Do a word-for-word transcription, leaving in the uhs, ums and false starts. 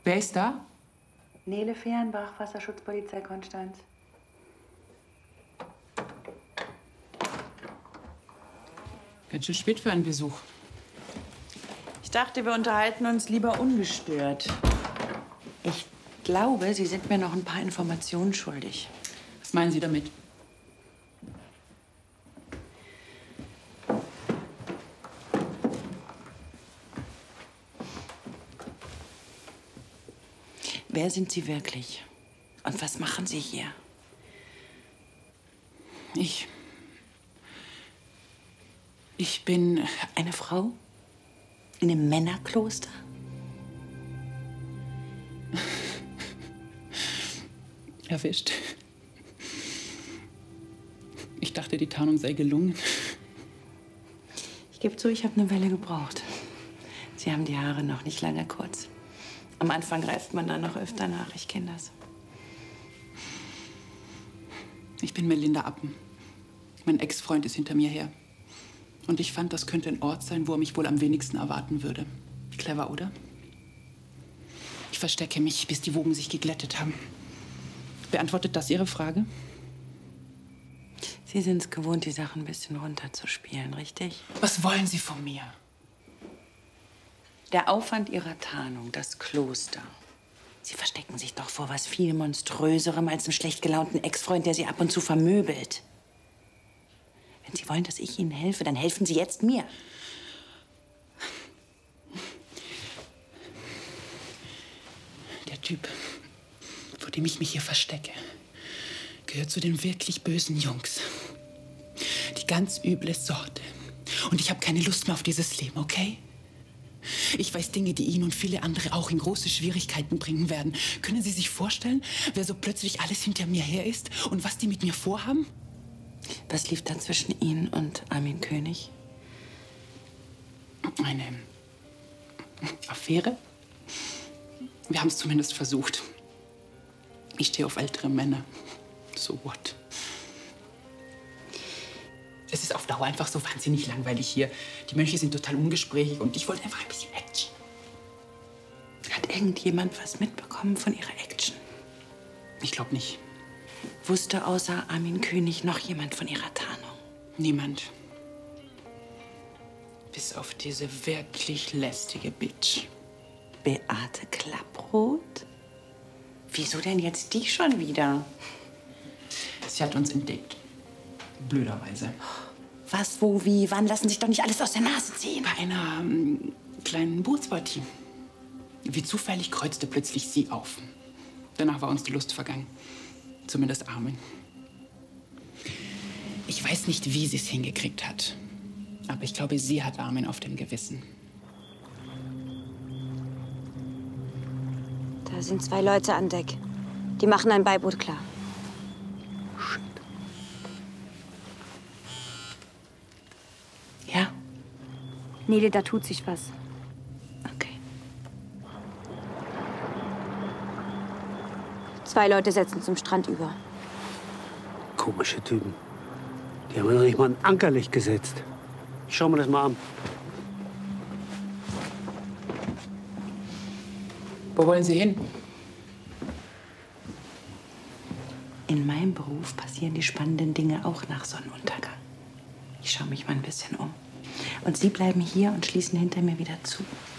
Wer ist da? Nele Fehrenbach, Wasserschutzpolizei Konstanz. Ganz schön spät für einen Besuch. Ich dachte, wir unterhalten uns lieber ungestört. Ich glaube, Sie sind mir noch ein paar Informationen schuldig. Was meinen Sie damit? Wer sind Sie wirklich? Und was machen Sie hier? Ich... Ich bin... Eine Frau? In einem Männerkloster? Erwischt. Ich dachte, die Tarnung sei gelungen. Ich gebe zu, ich habe eine Weile gebraucht. Sie haben die Haare noch nicht lange kurz. Am Anfang greift man da noch öfter nach, ich kenne das. Ich bin Melinda Appen. Mein Ex-Freund ist hinter mir her. Und ich fand, das könnte ein Ort sein, wo er mich wohl am wenigsten erwarten würde. Clever, oder? Ich verstecke mich, bis die Wogen sich geglättet haben. Beantwortet das Ihre Frage? Sie sind es gewohnt, die Sachen ein bisschen runterzuspielen, richtig? Was wollen Sie von mir? Der Aufwand Ihrer Tarnung, das Kloster. Sie verstecken sich doch vor was viel Monströserem als einem schlecht gelaunten Ex-Freund, der Sie ab und zu vermöbelt. Wenn Sie wollen, dass ich Ihnen helfe, dann helfen Sie jetzt mir. Der Typ, vor dem ich mich hier verstecke, gehört zu den wirklich bösen Jungs. Die ganz üble Sorte. Und ich habe keine Lust mehr auf dieses Leben, okay? Ich weiß Dinge, die ihn und viele andere auch in große Schwierigkeiten bringen werden. Können Sie sich vorstellen, wer so plötzlich alles hinter mir her ist und was die mit mir vorhaben? Was lief da zwischen Ihnen und Armin König? Eine Affäre? Wir haben es zumindest versucht. Ich stehe auf ältere Männer. So what? Es ist auf Dauer einfach so wahnsinnig langweilig hier. Die Mönche sind total ungesprächig und ich wollte einfach ein bisschen Action. Hat irgendjemand was mitbekommen von Ihrer Action? Ich glaube nicht. Wusste außer Armin König noch jemand von Ihrer Tarnung? Niemand. Bis auf diese wirklich lästige Bitch. Beate Klapproth? Wieso denn jetzt die schon wieder? Sie hat uns entdeckt. Blöderweise. Was, wo, wie, wann? Lassen sich doch nicht alles aus der Nase ziehen. Bei einer ähm, kleinen Bootspartie. Wie zufällig kreuzte plötzlich sie auf. Danach war uns die Lust vergangen. Zumindest Armin. Ich weiß nicht, wie sie es hingekriegt hat. Aber ich glaube, sie hat Armin auf dem Gewissen. Da sind zwei Leute an Deck. Die machen ein Beiboot klar. Shit. Ja? Nele, da tut sich was. Okay. Zwei Leute setzen zum Strand über. Komische Typen. Die haben noch nicht mal ein Ankerlicht gesetzt. Ich schau mir das mal an. Wo wollen Sie hin? In meinem Beruf passieren die spannenden Dinge auch nach Sonnenuntergang. Ich schaue mich mal ein bisschen um. Und Sie bleiben hier und schließen hinter mir wieder zu.